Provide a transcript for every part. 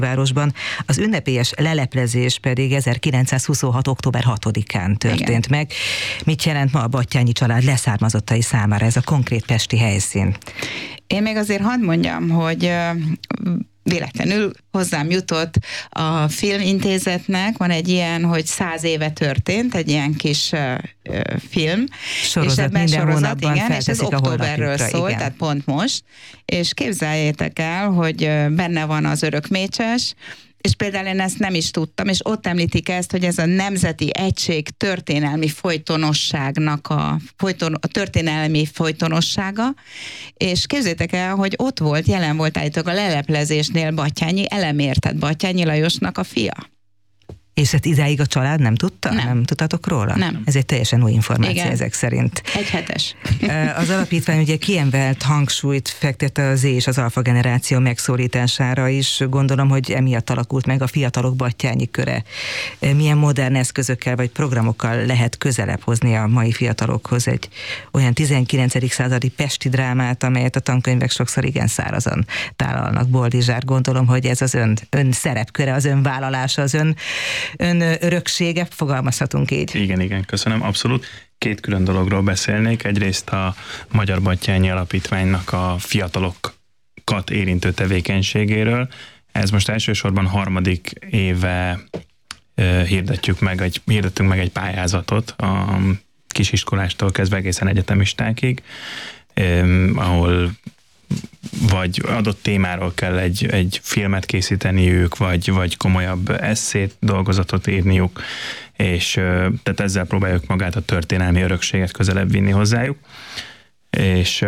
városban. Az ünnepélyes leleplezés pedig 1926. október 6-án történt meg. Mit jelent ma a Batthyány család leszármazottai számára ez a konkrét pesti helyszín? Én még azért hadd mondjam, hogy véletlenül hozzám jutott a Filmintézetnek, van egy ilyen, hogy 100 éve történt, egy ilyen kis film. Sorozat, és ebben minden hónapban igen, és ez októberről szól, igen. tehát pont most. És képzeljétek el, hogy benne van az Örökmécses, és például én ezt nem is tudtam, és ott említik ezt, hogy ez a nemzeti egység történelmi folytonosságnak a történelmi folytonossága, és képzeljétek el, hogy ott volt, jelen volt állítólag a leleplezésnél Batthyányi Elemér, tehát Batthyányi Lajosnak a fia. És ezt idáig a család nem tudta? Nem tudtatok róla? Nem. Ez egy teljesen új információ. Igen. Ezek szerint. Egy hetes. Az alapítvány ugye kiemelt hangsúlyt fektet az Z és az alfa generáció megszólítására is. Gondolom, hogy emiatt alakult meg a fiatalok Batthyányi köre. Milyen modern eszközökkel vagy programokkal lehet közelebb hozni a mai fiatalokhoz egy olyan 19. századi pesti drámát, amelyet a tankönyvek sokszor igen szárazon tálalnak. Boldizsár, gondolom, hogy ez az ön szerepköre, az ön vállalása, az ön öröksége, fogalmazhatunk így. Igen, köszönöm, abszolút. Két külön dologról beszélnék. Egyrészt a Magyar Batthyányi Alapítványnak a fiatalokat érintő tevékenységéről. Ez most elsősorban 3. éve hirdettünk meg egy pályázatot a kisiskolástól kezdve egészen egyetemistákig, ahol vagy adott témáról kell egy filmet készíteniük, vagy komolyabb esszét, dolgozatot írniuk, és tehát ezzel próbáljuk magát a történelmi örökséget közelebb vinni hozzájuk, és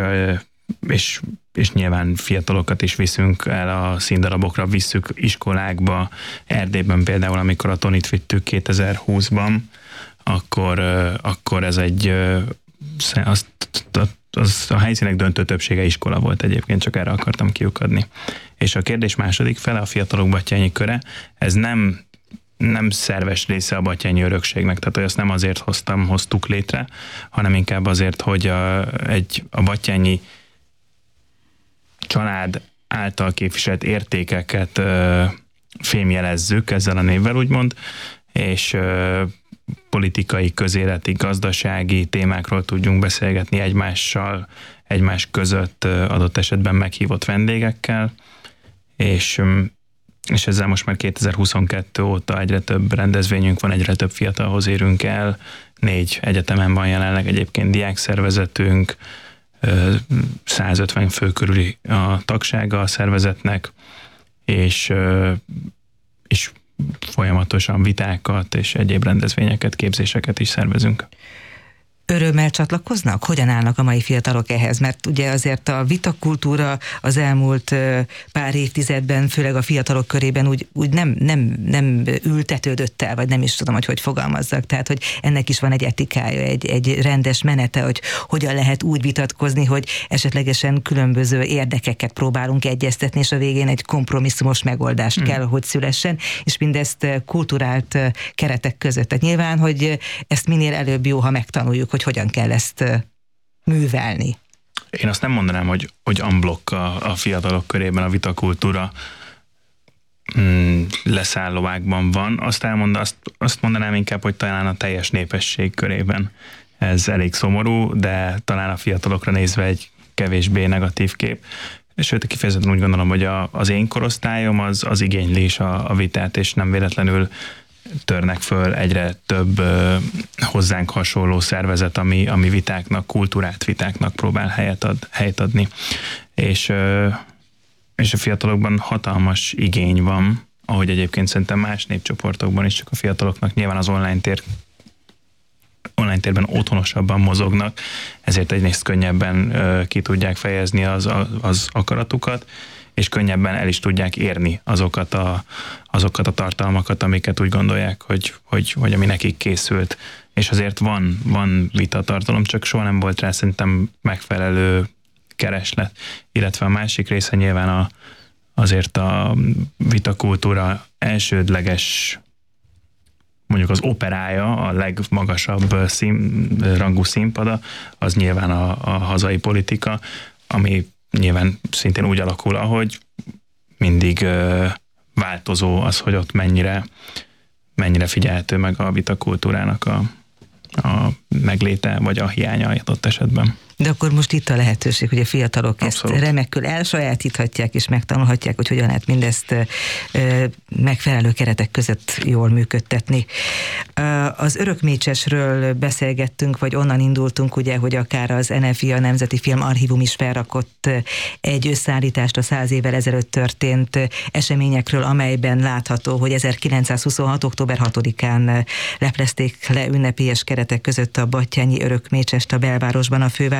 nyilván fiatalokat is viszünk el a színdarabokra, visszük iskolákba. Erdélyben például, amikor a Tonit vittük 2020-ban, akkor ez az a helyszínek döntő többsége iskola volt egyébként, csak erre akartam kiukadni. És a kérdés második fele, a fiatalok Batthyányi köre, ez nem szerves része a batthyányi örökségnek, tehát azt nem azért hoztuk létre, hanem inkább azért, hogy a batthyányi család által képviselt értékeket fémjelezzük ezzel a névvel, úgymond, és politikai, közéleti, gazdasági témákról tudjunk beszélgetni egymással, egymás között, adott esetben meghívott vendégekkel, és ezzel most már 2022 óta egyre több rendezvényünk van, egyre több fiatalhoz érünk el, 4 egyetemen van jelenleg egyébként diákszervezetünk, 150 fő körüli a tagsága a szervezetnek, és folyamatosan vitákat és egyéb rendezvényeket, képzéseket is szervezünk. Örömmel csatlakoznak? Hogyan állnak a mai fiatalok ehhez? Mert ugye azért a vitakultúra az elmúlt pár évtizedben, főleg a fiatalok körében úgy nem ültetődött el, vagy nem is tudom, hogy fogalmazzak. Tehát, hogy ennek is van egy etikája, egy rendes menete, hogy hogyan lehet úgy vitatkozni, hogy esetlegesen különböző érdekeket próbálunk egyeztetni, és a végén egy kompromisszumos megoldást kell, hogy szülessen, és mindezt kulturált keretek között. Tehát nyilván, hogy ezt minél előbb jó, ha megtanuljuk, hogy hogyan kell ezt művelni. Én azt nem mondanám, hogy unblock a fiatalok körében a vitakultúra leszállóágban van. Azt mondanám inkább, hogy talán a teljes népesség körében ez elég szomorú, de talán a fiatalokra nézve egy kevésbé negatív kép. Sőt, kifejezetten úgy gondolom, hogy az én korosztályom az igényli is a vitát, és nem véletlenül törnek föl egyre több hozzánk hasonló szervezet, ami vitáknak, kultúrát vitáknak próbál helyet adni. És a fiatalokban hatalmas igény van, ahogy egyébként szerintem más népcsoportokban is, csak a fiataloknak nyilván az online térben otthonosabban mozognak, ezért egyrészt könnyebben ki tudják fejezni az akaratukat, és könnyebben el is tudják érni azokat a tartalmakat, amiket úgy gondolják, hogy ami nekik készült. És azért van vitatartalom, csak soha nem volt rá szerintem megfelelő kereslet. Illetve a másik része nyilván azért a vitakultúra elsődleges, mondjuk az operája, a legmagasabb rangú színpada, az nyilván a hazai politika, ami nyilván szintén úgy alakul, ahogy mindig változó az, hogy ott mennyire figyelhető meg a vitakultúrának a megléte, vagy a hiánya adott esetben. De akkor most itt a lehetőség, hogy a fiatalok Abszolút. ezt remekül elsajátíthatják, és megtanulhatják, hogy hogyan lehet mindezt megfelelő keretek között jól működtetni. Az Örökmécsesről beszélgettünk, vagy onnan indultunk, ugye, hogy akár az NFI, a Nemzeti Filmarchívum is felrakott egy összeállítást a 100 évvel ezelőtt történt eseményekről, amelyben látható, hogy 1926. október 6-án leplezték le ünnepélyes keretek között a battyányi Örökmécsest a belvárosban, a fővárosban.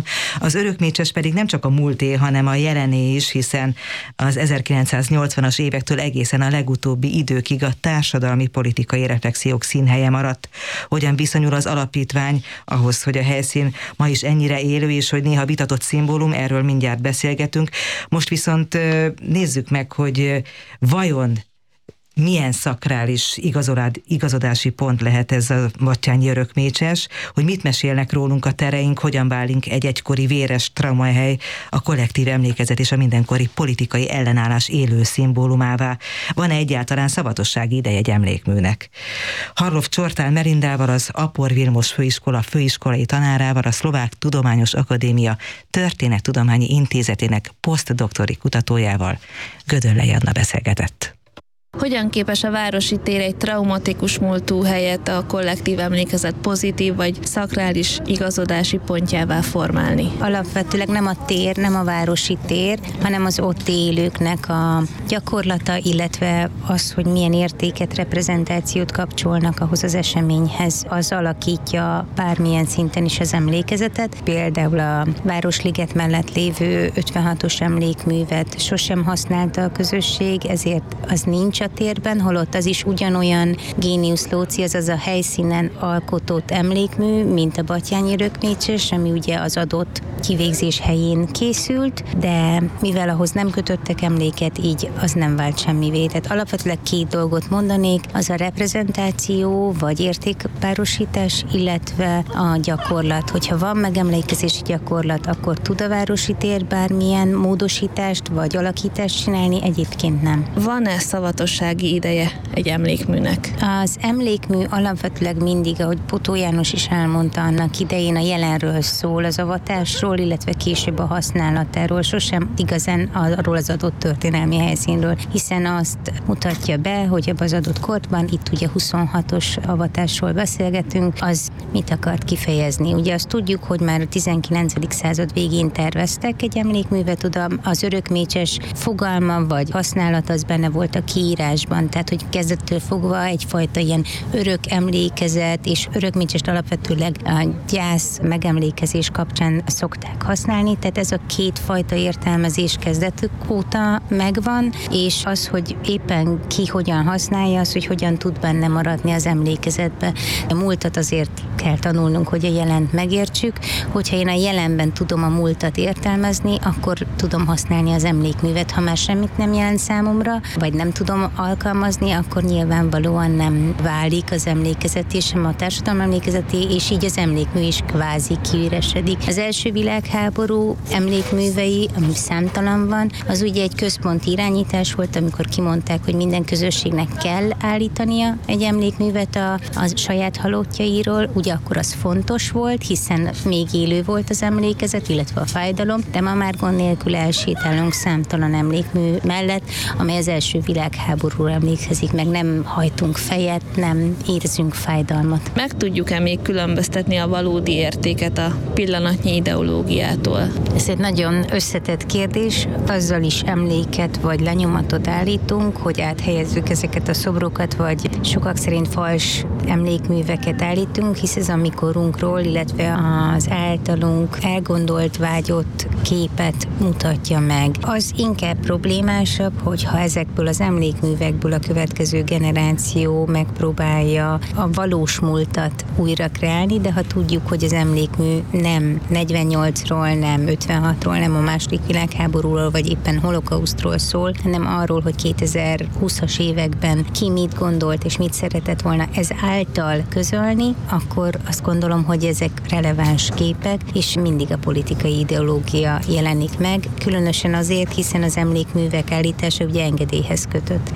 Az Örökmécses pedig nem csak a múlté, hanem a jelené is, hiszen az 1980-as évektől egészen a legutóbbi időkig a társadalmi politikai reflexiók színhelye maradt. Hogyan viszonyul az alapítvány ahhoz, hogy a helyszín ma is ennyire élő, és hogy néha vitatott szimbólum, erről mindjárt beszélgetünk. Most viszont nézzük meg, hogy vajon milyen szakrális igazodási pont lehet ez a battyányi Örökmécses, hogy mit mesélnek rólunk a tereink, hogyan válik egy egykori véres traumahely a kollektív emlékezet és a mindenkori politikai ellenállás élő szimbólumává. Van-e egyáltalán szavatossági ideje egy emlékműnek? Harlov Csortán Merindával, az Apor Vilmos Főiskola főiskolai tanárával, a Szlovák Tudományos Akadémia Történettudományi Intézetének posztdoktori kutatójával Gödöllei Anna beszélgetett. Hogyan képes a városi tér egy traumatikus múltú helyet a kollektív emlékezet pozitív vagy szakrális igazodási pontjává formálni? Alapvetőleg nem a tér, nem a városi tér, hanem az ott élőknek a gyakorlata, illetve az, hogy milyen értéket, reprezentációt kapcsolnak ahhoz az eseményhez, az alakítja bármilyen szinten is az emlékezetet. Például a Városliget mellett lévő 56-os emlékművet sosem használta a közösség, ezért az nincs a térben, holott az is ugyanolyan géniusz loci, azaz a helyszínen alkotott emlékmű, mint a battyányi Örökmécses, ami ugye az adott kivégzés helyén készült, de mivel ahhoz nem kötöttek emléket, így az nem vált semmivé. Tehát alapvetően 2 dolgot mondanék, az a reprezentáció vagy értékpárosítás, illetve a gyakorlat. Hogyha van megemlékezési gyakorlat, akkor tud a városi tér bármilyen módosítást vagy alakítást csinálni, egyébként nem. Van-e szavatossági ideje egy emlékműnek? Az emlékmű alapvetőleg mindig, ahogy Botó János is elmondta annak idején, a jelenről szól, az avatásról, illetve később a használatáról, sosem igazán arról az adott történelmi helyszínről, hiszen azt mutatja be, hogy ebben az adott korban, itt ugye 26-os avatásról beszélgetünk, az mit akart kifejezni. Ugye azt tudjuk, hogy már a 19. század végén terveztek egy emlékművet oda, az Örökmécses fogalma vagy használat az benne volt a kiírásban, tehát hogy kezdettől fogva egyfajta ilyen örök emlékezet, és Örökmécsest alapvetőleg a gyász megemlékezés kapcsán szokták használni, tehát ez a 2 fajta értelmezés kezdetük óta megvan, és az, hogy éppen ki hogyan használja, az, hogy hogyan tud benne maradni az emlékezetbe. A múltat azért kell tanulnunk, hogy a jelent megértsük, hogyha én a jelenben tudom a múltat értelmezni, akkor tudom használni az emlékművet, ha már semmit nem jelent számomra, vagy nem tudom alkalmazni, akkor nyilvánvalóan nem válik az emlékezeti, sem a társadalom emlékezeti, és így az emlékmű is kvázi kiüresedik. Az első világháború emlékművei, ami számtalan van, az ugye egy központi irányítás volt, amikor kimondták, hogy minden közösségnek kell állítania egy emlékművet a saját halottjairól, ugye akkor az fontos volt, hiszen még élő volt az emlékezet, illetve a fájdalom, de ma már gond nélkül elsétálunk számtalan emlékmű mellett, amely az első világháborúra emlékezik, meg nem hajtunk fejet, nem érzünk fájdalmat. Meg tudjuk-e még különböztetni a valódi értéket a pillanatnyi ideológiától? Ez egy nagyon összetett kérdés, azzal is emléket vagy lenyomatot állítunk, hogy áthelyezzük ezeket a szobrokat, vagy sokak szerint fals emlékműveket állítunk, hisz ez a mi korunkról, illetve az általunk elgondolt, vágyott képet mutatja meg. Az inkább problémásabb, hogyha ezekből az emlékművekből a következő generáció megpróbálja a valós múltat újra kreálni, de ha tudjuk, hogy az emlékmű nem 48-ról, nem 56-ról, nem a második világháborúról, vagy éppen holokausztról szól, hanem arról, hogy 2020-as években ki mit gondolt és mit szeretett volna ez által közölni, akkor azt gondolom, hogy ezek releváns képek, és mindig a politikai ideológia jelenik meg, különösen azért, hiszen az emlékművek állítása ugye engedélyhez kötött.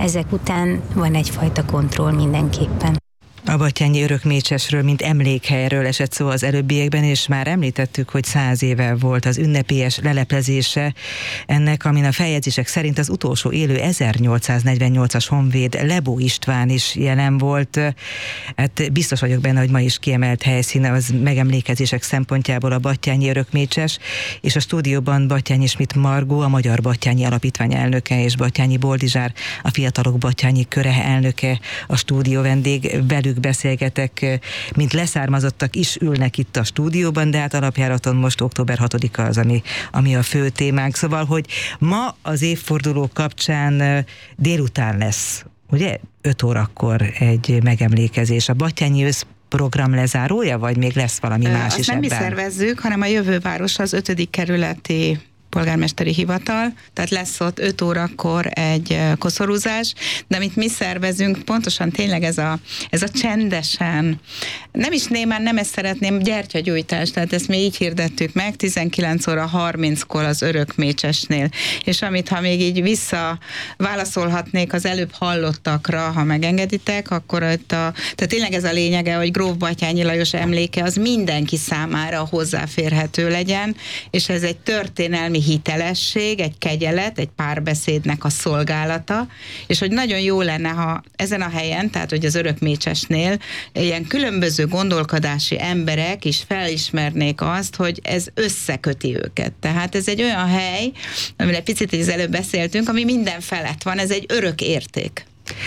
ezek után van egyfajta kontroll mindenképpen. A Batthyány Örökmécsesről, mint emlékhelyről esett szó az előbbiekben, és már említettük, hogy 100 éve volt az ünnepélyes leleplezése ennek, amin a feljegyzések szerint az utolsó élő 1848-as honvéd Lebó István is jelen volt. Hát biztos vagyok benne, hogy ma is kiemelt helyszín az megemlékezések szempontjából a Batthyányi Örökmécses, és a stúdióban Batthyányi Schmidt Margó, a Magyar Batthyányi Alapítvány elnöke, és Batthyányi Boldizsár, a Fiatalok Batthyányi Köre elnöke, a stúdió vendég. Velük beszélgetek, mint leszármazottak is ülnek itt a stúdióban, de hát alapjáraton most október 6-a az, ami a fő témánk. Szóval, hogy ma az évforduló kapcsán délután lesz, ugye 5 órakor egy megemlékezés. A Batthyányi program lezárója, vagy még lesz valami más is ebben? Nem mi szervezzük, hanem a Jövőváros, az 5. kerületi polgármesteri hivatal, tehát lesz ott 5 órakor egy koszorúzás, de amit mi szervezünk, pontosan tényleg ez a csendesen, nem is némán, nem ezt szeretném, gyertyagyújtás, tehát ezt mi így hirdettük meg, 19:30-kor az Örökmécsesnél, és amit ha még így visszaválaszolhatnék az előbb hallottakra, ha megengeditek, akkor tehát tényleg ez a lényege, hogy Gróf Batthyányi Lajos emléke az mindenki számára hozzáférhető legyen, és ez egy történelmi hitelesség, egy kegyelet, egy párbeszédnek a szolgálata, és hogy nagyon jó lenne, ha ezen a helyen, tehát hogy az Örökmécsesnél ilyen különböző gondolkodási emberek is felismernék azt, hogy ez összeköti őket. Tehát ez egy olyan hely, amire picit az előbb beszéltünk, ami minden felett van, ez egy örök érték.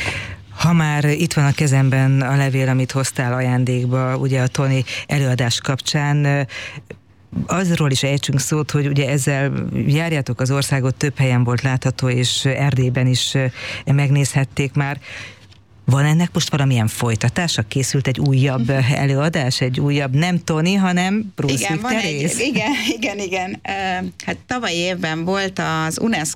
Ha már itt van a kezemben a levél, amit hoztál ajándékba, ugye a Toni előadás kapcsán, azról is ejtsünk szót, hogy ugye ezzel járjátok az országot, több helyen volt látható, és Erdélyben is megnézhették már. Van ennek most valamilyen folytatása? Készült egy újabb előadás, egy újabb, nem Toni, hanem Brunswick Teréz? Igen. Hát tavaly évben volt az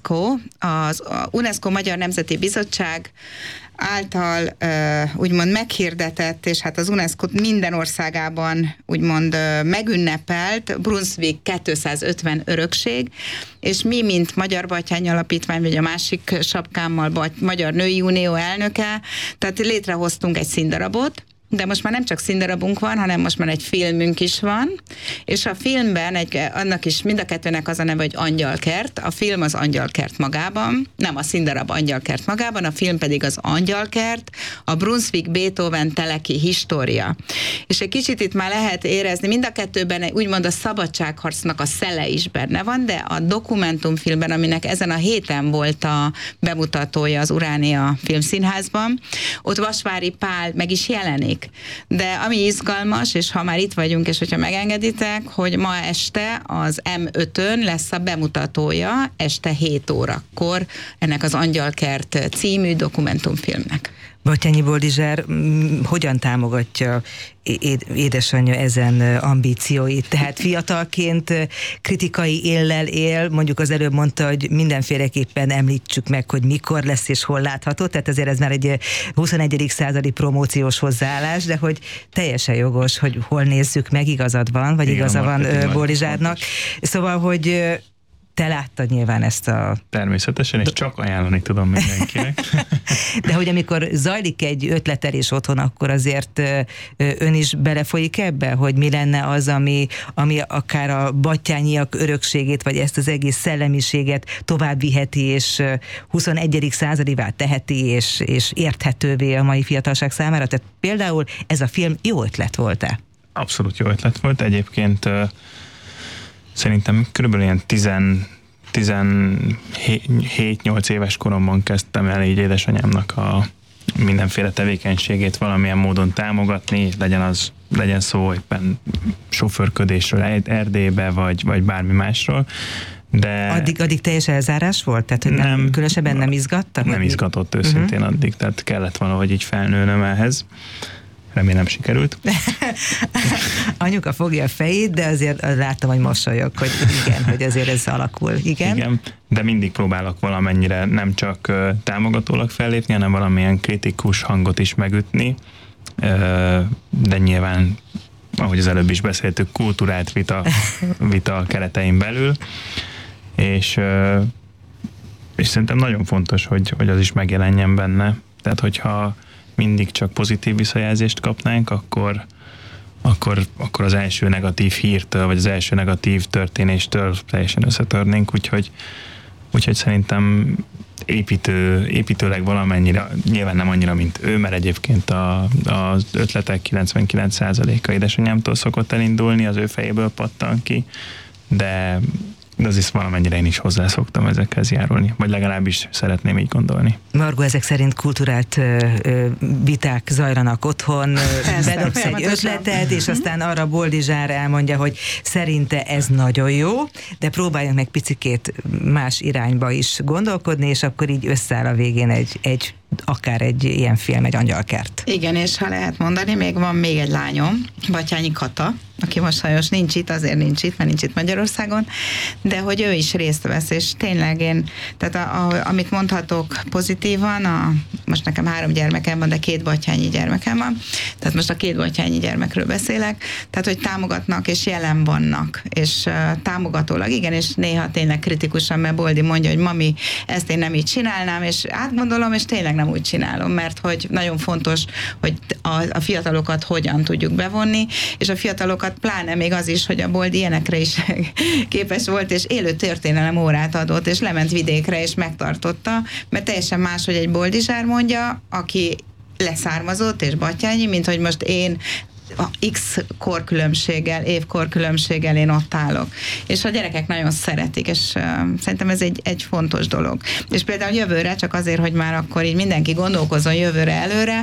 UNESCO Magyar Nemzeti Bizottság által úgymond meghirdetett, és hát az UNESCO minden országában úgymond megünnepelt Brunswick 250 örökség, és mi, mint Magyar Batthyány Alapítvány, vagy a másik sapkámmal Magyar Női Unió elnöke, tehát létrehoztunk egy színdarabot, de most már nem csak színdarabunk van, hanem most már egy filmünk is van, és a filmben annak is mind a kettőnek az a neve, hogy Angyalkert. A film az Angyalkert magában, nem a színdarab Angyalkert magában, a film pedig az Angyalkert, a Brunswick Beethoven teleki história. És egy kicsit itt már lehet érezni, mind a kettőben úgymond a szabadságharcnak a szele is benne van, de a dokumentumfilmben, aminek ezen a héten volt a bemutatója az Uránia Filmszínházban, ott Vasvári Pál meg is jelenik. De ami izgalmas, és ha már itt vagyunk, és hogyha megengeditek, hogy ma este az M5-ön lesz a bemutatója, este 7 órakor ennek az Angyalkert című dokumentumfilmnek. Batthyányi Boldizsár hogyan támogatja édesanyja ezen ambícióit? Tehát fiatalként kritikai éllel él, mondjuk az előbb mondta, hogy mindenféleképpen említsük meg, hogy mikor lesz és hol látható, tehát azért ez már egy 21. századi promóciós hozzáállás, de hogy teljesen jogos, hogy hol nézzük meg, igazad van, vagy igaza van Boldizsárnak. Szóval, hogy te láttad nyilván ezt a... Természetesen, és csak ajánlani tudom mindenkinek. De hogy amikor zajlik egy ötletelés otthon, akkor azért ön is belefolyik ebbe, hogy mi lenne az, ami akár a batthyányiak örökségét, vagy ezt az egész szellemiséget tovább viheti, és 21. századivá teheti, és érthetővé a mai fiatalság számára. Tehát például ez a film jó ötlet volt-e? Abszolút jó ötlet volt. Egyébként szerintem körülbelül ilyen 17-8 éves koromban kezdtem el így édesanyámnak a mindenféle tevékenységét valamilyen módon támogatni, legyen szó éppen sofőrködésről Erdélybe, vagy bármi másról. De addig teljes elzárás volt? Tehát, hogy nem, különösebben nem izgatta? Nem izgatott őszintén addig, tehát kellett valahogy így felnőnöm ehhez. Remélem sikerült. Anyuka fogja a fejét, de azért láttam, hogy mosolyog, hogy igen, hogy azért ez alakul. Igen, de mindig próbálok valamennyire nem csak támogatólag fellépni, hanem valamilyen kritikus hangot is megütni, de nyilván, ahogy az előbb is beszéltük, kulturált vita keretein belül, és És szerintem nagyon fontos, hogy az is megjelenjen benne. Tehát, hogyha mindig csak pozitív visszajelzést kapnánk, akkor az első negatív hírtől, vagy az első negatív történéstől teljesen összetörnénk, úgyhogy szerintem építőleg valamennyire, nyilván nem annyira, mint ő, mert egyébként az ötletek 99%-a édesanyámtól szokott elindulni, az ő fejéből pattan ki, de azért valamennyire én is hozzászoktam ezekhez járulni, vagy legalábbis szeretném így gondolni. Margó, ezek szerint kulturált viták zajlanak otthon, bedobsz egy ötleted, és aztán arra Boldizsár elmondja, hogy szerinte ez nagyon jó, de próbáljunk meg picikét más irányba is gondolkodni, és akkor így összeáll a végén akár egy ilyen film, egy Angyalkert. Igen, és ha lehet mondani, van még egy lányom, Batyányi Kata, aki most sajnos nincs itt, azért nincs itt, mert nincs itt Magyarországon, de hogy ő is részt vesz, és tényleg amit mondhatok pozitívan, most nekem 3 gyermekem van, de 2 batyányi gyermekem van, tehát most a 2 batyányi gyermekről beszélek, tehát hogy támogatnak és jelen vannak, és támogatólag, igen, és néha tényleg kritikusan, mert Boldi mondja, hogy mami, ezt én nem így csinálnám, és átgondolom, és tényleg nem úgy csinálom, mert hogy nagyon fontos, hogy a fiatalokat hogyan tudjuk bevonni, és a fiatalokat pláne még az is, hogy a Boldi ilyenekre is képes volt, és élő történelem órát adott, és lement vidékre, és megtartotta, mert teljesen más, hogy egy Boldizsár mondja, aki leszármazott, és batyányi, mint hogy most én X évkorkülönbséggel én ott állok. És a gyerekek nagyon szeretik, és szerintem ez egy fontos dolog. És például jövőre, csak azért, hogy már akkor így mindenki gondolkozzon jövőre előre,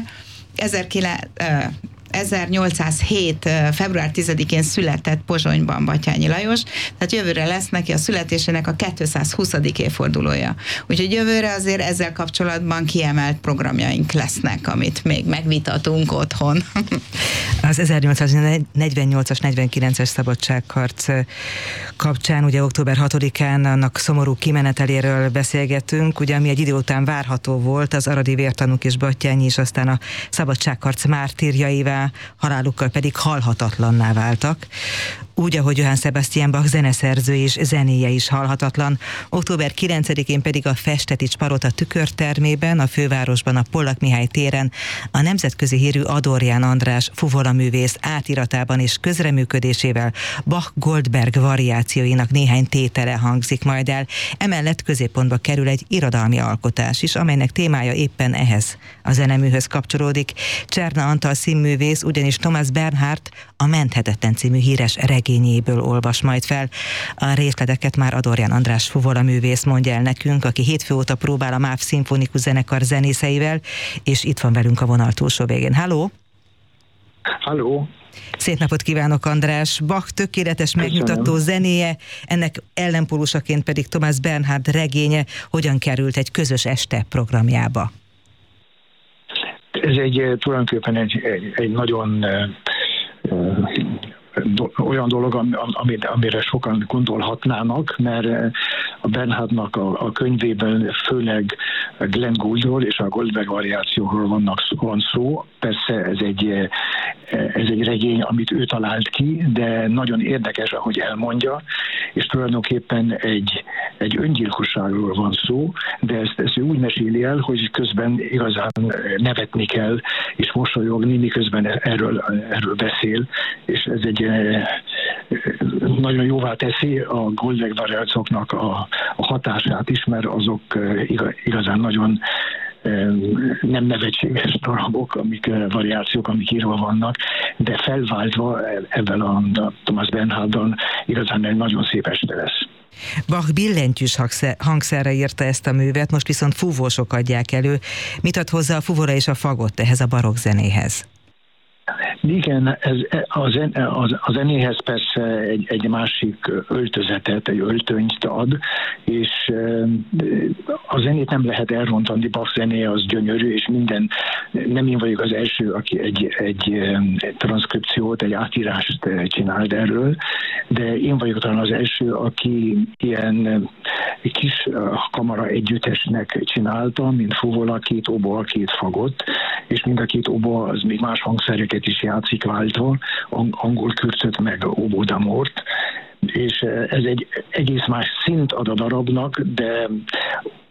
1807. február 10-én született Pozsonyban Batyányi Lajos, tehát jövőre lesz neki a születésének a 220. évfordulója. Úgyhogy jövőre azért ezzel kapcsolatban kiemelt programjaink lesznek, amit még megvitatunk otthon. Az 1848-as, 49-es szabadságharc kapcsán, ugye október 6-án annak szomorú kimeneteléről beszélgetünk, ugye ami egy idő után várható volt, az aradi vértanúk és Batthyány is aztán a szabadságharc mártírjaivá, halálukkal pedig halhatatlanná váltak. Úgy, ahogy Johann Sebastian Bach zeneszerző és zenéje is halhatatlan. Október 9-én pedig a Festetics Palota tükörtermében, a fővárosban, a Pollak Mihály téren a nemzetközi hírű Adorján András fuvolaművész átiratában és közreműködésével Bach Goldberg variációinak néhány tétele hangzik majd el. Emellett középpontba kerül egy irodalmi alkotás is, amelynek témája éppen ehhez a zeneműhöz kapcsolódik. Cserna Antal színművész ugyanis Thomas Bernhard a Menthetetlen című híres regényéből olvas majd fel. A részleteket már Adorján András fuvolaművész mondja el nekünk, aki hétfő óta próbál a MÁV szimfonikus zenekar zenészeivel, és itt van velünk a vonal túlsó végén. Halló! Halló! Szép napot kívánok, András! Bach tökéletes megmutató zenéje, ennek ellenpólusaként pedig Thomas Bernhard regénye hogyan került egy közös este programjába? Ez tulajdonképpen egy nagyon olyan dolog, amire sokan gondolhatnának, mert a Bernhardnak a könyvében főleg Glenn Gouldról és a Goldberg variációról van szó. Persze ez egy regény, amit ő talált ki, de nagyon érdekes, ahogy elmondja, és tulajdonképpen egy öngyilkosságról van szó, de ezt ő úgy meséli el, hogy közben igazán nevetni kell, és mosolyogni, miközben erről beszél, és ez egy nagyon jóvá teszi a Goldberg variációknak a hatását is, mert azok igazán nagyon nem nevetséges darabok, variációk, amik írva vannak, de felváltva ebben a Thomas Bernharddal igazán egy nagyon szép este lesz. Bach billentyűs hangszerre írta ezt a művet, most viszont fúvósok adják elő. Mit ad hozzá a fuvora és a fagott ehhez a barokk zenéhez? Igen, a zenéhez persze egy másik öltözetet, egy öltönyt ad, és a zenét nem lehet elrontani, Bach zenéje az gyönyörű, és nem én vagyok az első, aki egy transzkripciót, egy átírást csinált erről, de én vagyok talán az első, aki ilyen kis kamara együttesnek csinálta, mint fuvola, 2 oboa, 2 fagott, és mind a 2 oboa az még más hangszereket is játszik váltva, angol kürtöt meg obódamort, és ez egy egész más szint ad a darabnak, de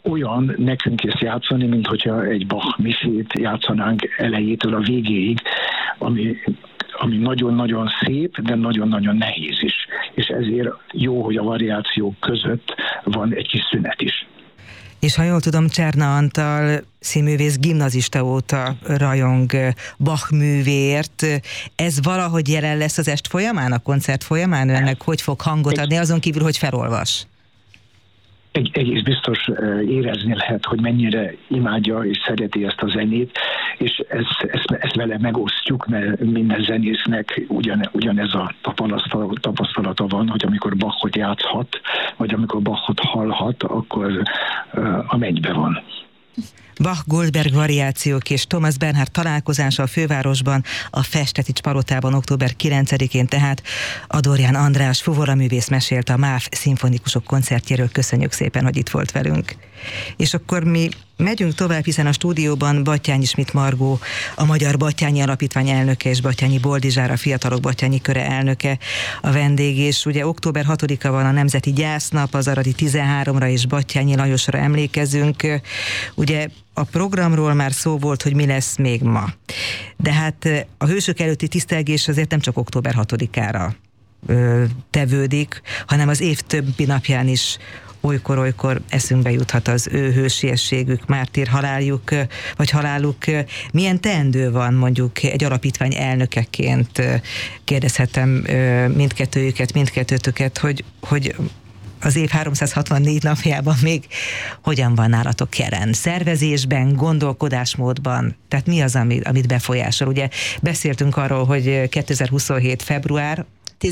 olyan nekünk ezt játszani, mint hogyha egy Bach misét játszanánk elejétől a végéig, ami nagyon-nagyon szép, de nagyon-nagyon nehéz is. És ezért jó, hogy a variációk között van egy kis szünet is. És ha jól tudom, Cserna Antal színművész gimnazista óta rajong Bach művéért. Ez valahogy jelen lesz az est folyamán, a koncert folyamán? Önnek hogy fog hangot adni, azon kívül, hogy felolvas? Egész biztos érezni lehet, hogy mennyire imádja és szereti ezt a zenét, és ezt vele megosztjuk, mert minden zenésznek ugyanez a tapasztalata van, hogy amikor Bachot játszhat, vagy amikor Bachot hallhat, akkor a mennybe van. Bach-Goldberg variációk és Thomas Bernhard találkozása a fővárosban, a Festetics palotában október 9-én, tehát Adorján András fuvoraművész mesélt a MÁV szimfonikusok koncertjéről. Köszönjük szépen, hogy itt volt velünk. És akkor mi megyünk tovább, hiszen a stúdióban Batthyány Schmidt Margó, a Magyar Batthyány Alapítvány elnöke, és Batthyány Boldizsár, a Fiatalok Batthyány Köre elnöke a vendég, és ugye október 6-a van a Nemzeti Gyásznap, az aradi 13-ra és Batthyányi Lajosra emlékezünk. Ugye a programról már szó volt, hogy mi lesz még ma. De hát a hősök előtti tisztelgés azért nem csak október 6-ára tevődik, hanem az év többi napján is olykor eszünkbe juthat az ő hősiességük, mártír haláljuk, vagy haláluk. Milyen teendő van mondjuk egy alapítvány elnökeként? Kérdezhetem mindkettőtöket, hogy az év 364 napjában még hogyan van nálatok jelen? Szervezésben, gondolkodásmódban? Tehát mi az, amit befolyásol? Ugye beszéltünk arról, hogy 2027. február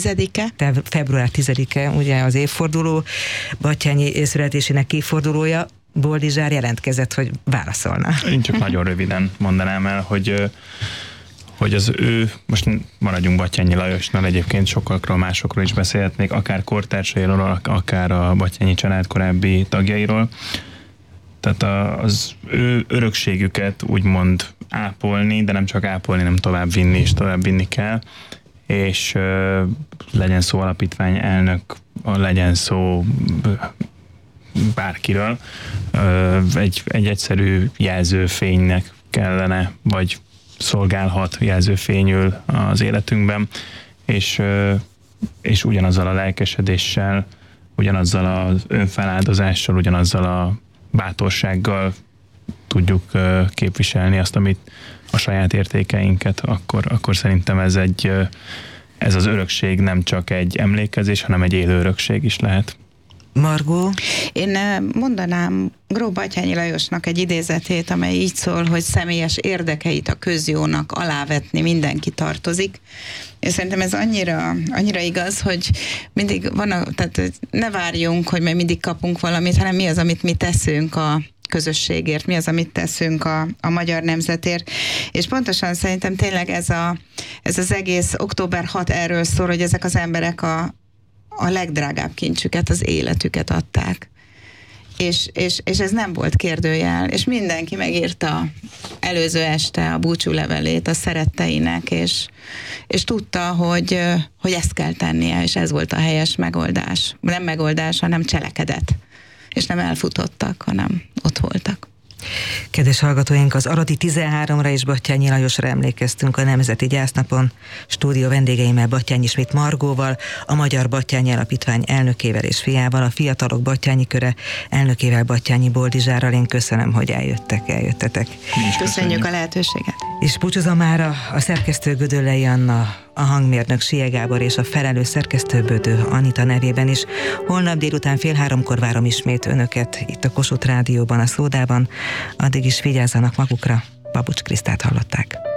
10-e, ugye az évforduló, Batthyány születésének évfordulója. Boldizsár jelentkezett, hogy válaszolna. Én csak nagyon röviden mondanám el, hogy az ő, most maradjunk Batthyányi Lajosnál, egyébként sokakról, másokról is beszélhetnék, akár kortársairól, akár a Batthyányi család korábbi tagjairól. Tehát az ő örökségüket úgymond ápolni, de nem csak ápolni, nem tovább vinni, és tovább vinni kell, és legyen szó alapítvány elnök, legyen szó bárkiről, egy egyszerű jelzőfénynek kellene, vagy szolgálhat jelzőfényül az életünkben, és ugyanazzal a lelkesedéssel, ugyanazzal az önfeláldozással, ugyanazzal a bátorsággal tudjuk képviselni azt, amit a saját értékeinket, akkor szerintem ez az örökség nem csak egy emlékezés, hanem egy élő örökség is lehet. Margó? Én mondanám Gróf Batthyányi Lajosnak egy idézetét, amely így szól, hogy személyes érdekeit a közjónak alávetni mindenki tartozik. És szerintem ez annyira igaz, hogy mindig tehát ne várjunk, hogy majd mindig kapunk valamit, hanem mi az, amit mi teszünk a közösségért, mi az, amit teszünk a magyar nemzetért. És pontosan szerintem tényleg ez az egész október 6 erről szól, hogy ezek az emberek a legdrágább kincsüket, az életüket adták. És ez nem volt kérdőjel, és mindenki megírta előző este a búcsúlevelét a szeretteinek, és tudta, hogy ezt kell tennie, és ez volt a helyes megoldás. Nem megoldás, hanem cselekedet. És nem elfutottak, hanem ott voltak. Kedves hallgatóink, az aradi 13-ra és Batthyányi Lajosra emlékeztünk a Nemzeti Gyásznapon. Stúdió vendégeimmel Batthyány Schmidt Margóval, a Magyar Batthyány Alapítvány elnökével és fiával, a Fiatalok Batthyány Köre elnökével, Batthyányi Boldizsárral. Én köszönöm, hogy eljöttetek. Köszönjük a lehetőséget. És búcsúzom már a szerkesztő Gödöllei Anna, a hangmérnök Sie Gábor és a felelős szerkesztő Bödő Anita nevében is. Holnap délután 14:30 várom ismét önöket itt a Kossuth Rádióban, a Szódában. Addig is vigyázzanak magukra. Babucs Krisztát hallották.